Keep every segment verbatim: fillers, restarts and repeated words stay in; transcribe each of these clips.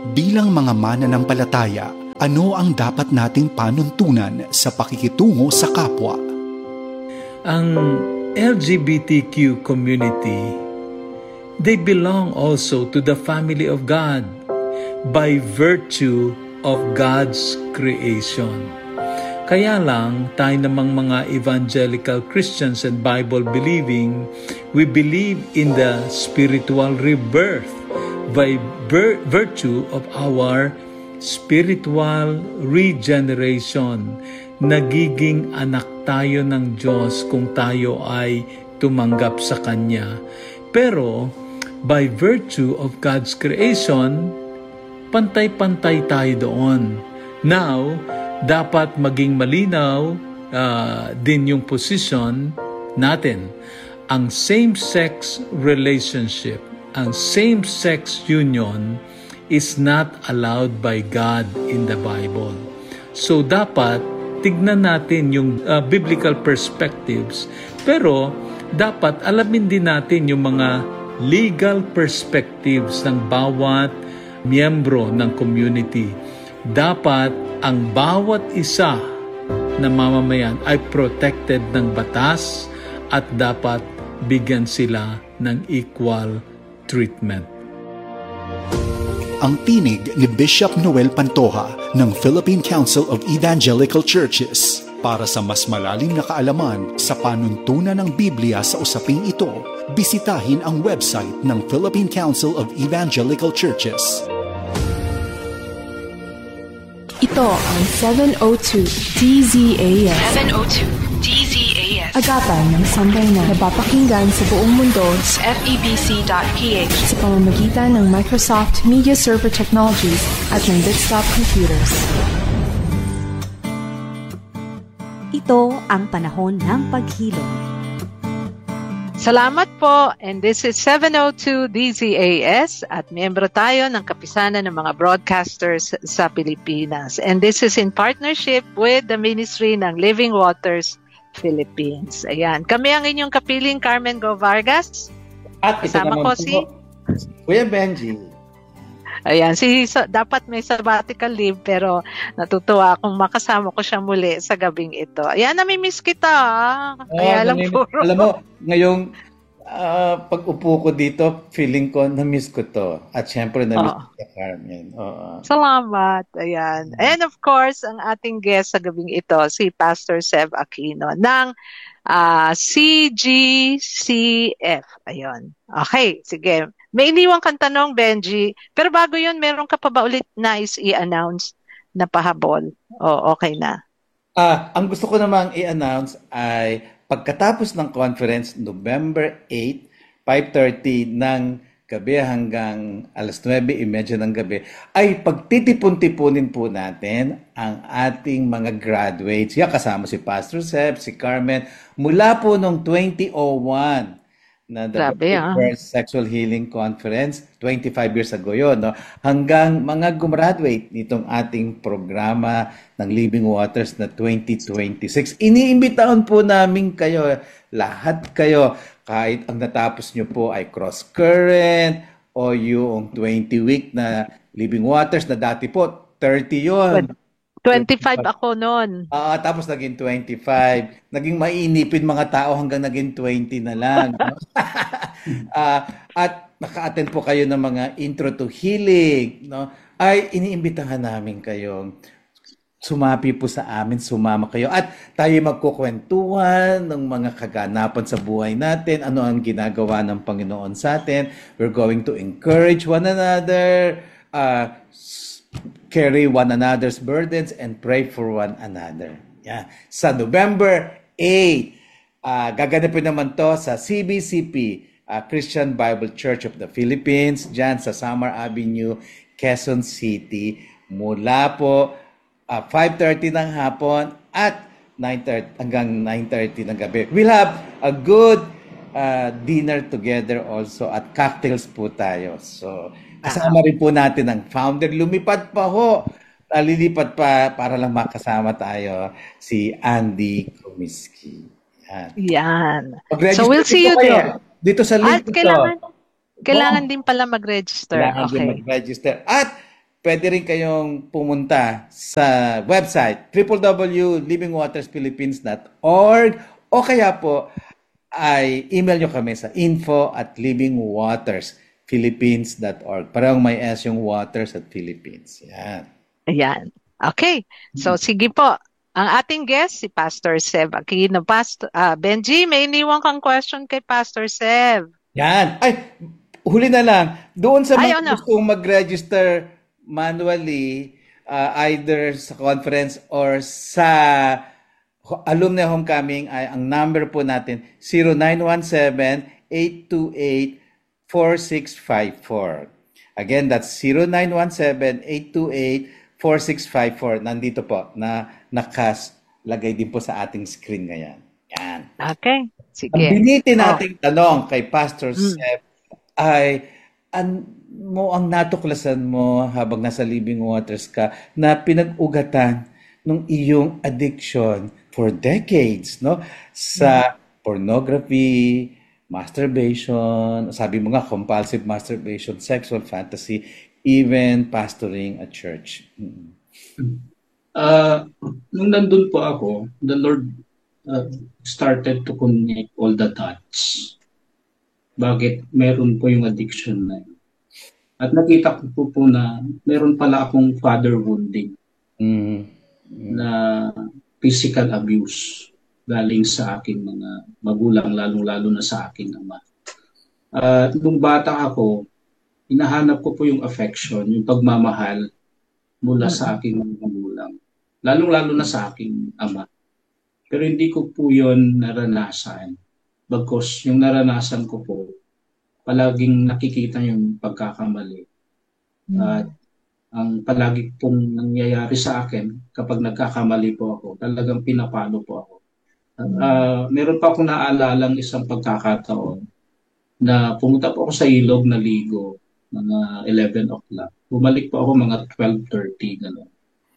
Bilang mga mananampalataya, ano ang dapat nating panuntunan sa pakikitungo sa kapwa? Ang L G B T Q community, they belong also to the family of God by virtue of God's creation. Kaya lang, tayo namang mga evangelical Christians and Bible-believing, we believe in the spiritual rebirth by vir- virtue of our spiritual regeneration. Nagiging anak tayo ng Diyos kung tayo ay tumanggap sa Kanya. Pero, by virtue of God's creation, pantay-pantay tayo doon. Now, dapat maging malinaw uh, din yung position natin. Ang same-sex relationship, ang same-sex union is not allowed by God in the Bible. So dapat tignan natin yung uh, biblical perspectives, pero dapat alamin din natin yung mga legal perspectives ng bawat miyembro ng community. Dapat ang bawat isa na mamamayan ay protected ng batas at dapat bigyan sila ng equal treatment. Ang tinig ni Bishop Noel Pantoja ng Philippine Council of Evangelical Churches. Para sa mas malalim na kaalaman sa panuntunan ng Biblia sa usaping ito, bisitahin ang website ng Philippine Council of Evangelical Churches. Ito ang seven oh two D Z A S. seven oh two D Z A S. Agapan ng sambayanan na napapakinggan sa buong mundo sa F E B C dot P H sa pamamagitan ng Microsoft Media Server Technologies at ng Desktop Computers. Ito ang panahon ng paghilom. Salamat po, and this is seven oh two D Z A S at miyembro tayo ng Kapisanan ng mga Broadcasters sa Pilipinas. And this is in partnership with the Ministry ng Living Waters Philippines. Ayan, kami ang inyong kapiling Carmen Go Vargas. At ito kasama naman ko po, si Kuya Benji. Ayan, si so, dapat may sabbatical leave pero natutuwa akong makasama ko siya muli sa gabing ito. Ayan, namimiss kita. Oh, Kaya alam namimiss, puro. Alam mo, ngayong uh, pag-upo ko dito, feeling ko, na-miss ko to. At syempre, na-miss Oh. ko si Carmen. Oh. Salamat. Ayan. And of course, ang ating guest sa gabing ito, si Pastor Seb Aquino ng uh, C G C F. Ayun. Okay, sige. May iniwan kang tanong, Benji. Pero bago yun, meron ka pa ba ulit nais i-announce na pahabol? O okay na? Ah, ang gusto ko namang i-announce ay pagkatapos ng conference, November eighth, five thirty ng gabi hanggang alas nuwebe trenta ng gabi, ay pagtitipon-tipunin po natin ang ating mga graduates. Yan, kasama si Pastor Seb, si Carmen, mula po noong twenty oh one. Na the Grabe, ah. First Sexual Healing Conference, twenty-five years ago yun, no? Hanggang mga gumraduate nitong ating programa ng Living Waters na twenty twenty-six. Iniimbitahan po namin kayo, lahat kayo, kahit ang natapos nyo po ay Cross Current o yung twenty week na Living Waters na dati po, thirty yun. twenty-five ako noon. Ah, tapos naging twenty-five. Naging mainipin mga tao hanggang naging twenty na lang. No? Ah, at naka-attend po kayo ng mga intro to healing, no? Ay iniimbitahan namin kayo. Sumapi po sa amin, sumama kayo at tayo magkukwentuhan ng mga kaganapan sa buhay natin, ano ang ginagawa ng Panginoon sa atin. We're going to encourage one another, uh, carry one another's burdens, and pray for one another. Yeah. Sa November eighth, uh, gaganapin naman to sa C B C P, uh, Christian Bible Church of the Philippines, dyan sa Samar Avenue, Quezon City, mula po uh, five thirty ng hapon at nine thirty hanggang nine thirty ng gabi. We'll have a good uh, dinner together also at cocktails po tayo. So, kasama rin po natin ang founder. Lumipad pa ho. Lilipat pa para lang makasama tayo si Andy Komisky. Yan. Yan. Mag-register So we'll see you kayo. there. Dito sa link At kailangan, ito. kailangan din pala mag-register. Kailangan din Okay. mag-register. At pwede rin kayong pumunta sa website w w w dot living waters philippines dot org o kaya po ay email nyo kami sa info at living waters philippines dot org. Parang may S yung waters at Philippines. Yan. Ayan. Okay. So, sige po. Ang ating guest, si Pastor Sev Aquino. Pastor, uh, Benji, may iniwan kang question kay Pastor Sev. Yan. Ay, huli na lang. Doon sa mga Ay, ano? gustong mag-register manually, uh, either sa conference or sa alumni homecoming, ay ang number po natin zero nine one seven, eight two eight, four six five four. Again, that's zero nine one seven, eight two eight, four six five four. Nandito po na nakalagay din po sa ating screen ngayon. Yan. Okay. Sige. Ang binitin Oh. nating tanong kay Pastor Seb ay an mo ang natuklasan mo habang nasa Living Waters ka na pinag-ugatan ng iyong addiction for decades, no? Sa pornography, masturbation, sabi mo nga compulsive masturbation, sexual fantasy, even pastoring a church. Mm. Uh, nung nandun po ako, the Lord uh, started to connect all the dots. Bakit meron po yung addiction na yun? At nakita ko po po na meron pala akong father wounding Mm. na physical abuse galing sa aking mga magulang, lalong-lalo na sa aking ama. Uh, nung bata ako, hinahanap ko po yung affection, yung pagmamahal mula sa aking mga magulang, lalong-lalo na sa aking ama. Pero hindi ko po yun naranasan. Bagkos yung naranasan ko po, palaging nakikita yung pagkakamali. At ang palagi pong nangyayari sa akin kapag nagkakamali po ako, talagang pinapalo po ako. Uh, meron pa akong naalalang isang pagkakataon na pumunta po ako sa ilog na ligo mga eleven o'clock. Bumalik po ako mga twelve thirty. Gano'n.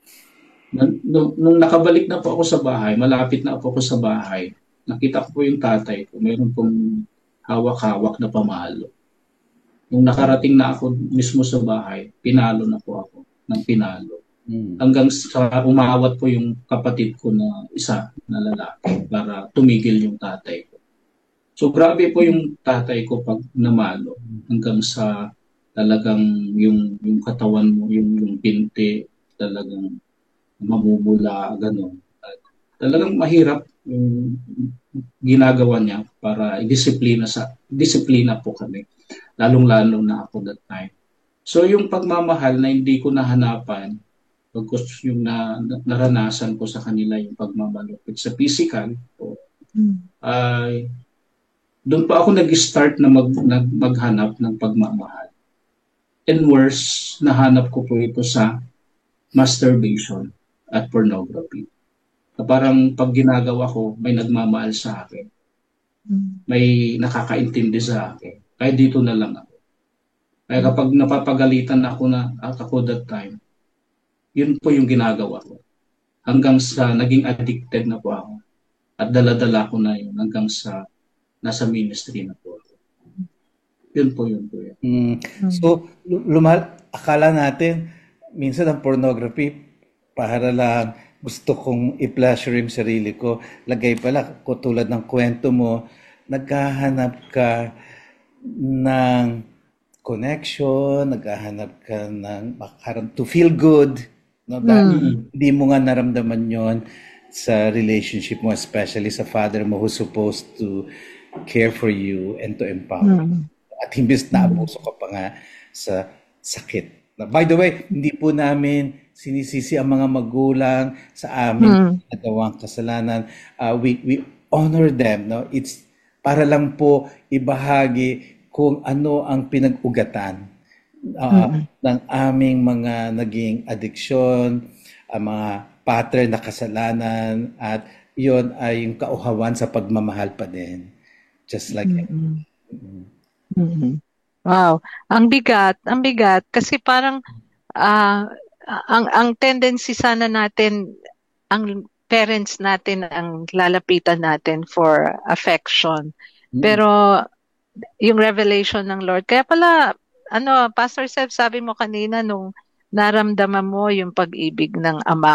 Nung, nung nakabalik na po ako sa bahay, malapit na po ako sa bahay, nakita ko po yung tatay ko, meron pong hawak-hawak na pamalo. Nung nakarating na ako mismo sa bahay, pinalo na po ako ng pinalo. Mm. Hanggang sa umawat po yung kapatid ko na isa na lalaki para tumigil yung tatay ko. So grabe po yung tatay ko pag namalo hanggang sa talagang yung yung katawan mo, yung yung binti talagang mamumula, gano'n. Talagang mahirap yung ginagawa niya para i-disiplina sa disiplina po kami, lalong-lalo na ako that time. So yung pagmamahal na hindi ko nahanapan, pagkos yung na, naranasan ko sa kanila yung pagmamalupit sa physical, o, ay doon pa ako nag-start na mag, nag, maghanap ng pagmamahal. And worse, nahanap ko po ito sa masturbation at pornography. Na parang pag ginagawa ko, may nagmamahal sa akin. May nakakaintindi sa akin. Kaya dito na lang ako. Kaya kapag napapagalitan ako na at ako that time, yun po yung ginagawa ko. Hanggang sa naging addicted na po ako. At dala-dala ko na yun hanggang sa nasa ministry na po ako. Yun po, yun po yun. Mm. So, lumal, akala natin, minsan ang pornography, para lang gusto kong i-pleasure yung sarili ko. Lagay pala, tulad ng kwento mo, naghahanap ka ng connection, naghahanap ka ng to feel good. No? Dahil mm. hindi mo nga naramdaman yon sa relationship mo, especially sa father mo who's supposed to care for you and to empower mm. you. At himbis na abuso ka pa nga sa sakit. Now, by the way, hindi po namin sinisisi ang mga magulang sa aming mm. nagawang kasalanan. Uh, we we honor them. No? It's para lang po ibahagi kung ano ang pinag-ugatan uh, mm. ng aming mga naging addiction, ang mga pattern na kasalanan, at yon ay yung kauhawan sa pagmamahal pa din. Just like mm-hmm. Mm-hmm. Mm-hmm. Wow, ang bigat, ang bigat kasi parang uh, ang ang tendency sana natin, ang parents natin ang lalapitan natin for affection. Mm-hmm. Pero yung revelation ng Lord, kaya pala ano, Pastor Seb, sabi mo kanina nung naramdaman mo yung pag-ibig ng Ama